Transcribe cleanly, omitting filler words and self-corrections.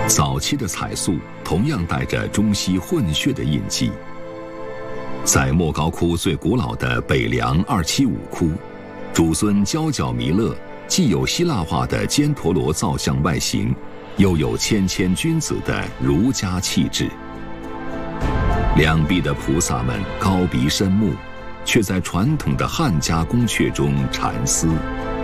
早期的彩塑同样带着中西混血的印记。在莫高窟最古老的北梁275窟，主尊娇角弥勒既有希腊化的犍陀罗造像外形，又有谦谦君子的儒家气质。两壁的菩萨们高鼻深目，却在传统的汉家宫阙中禅思。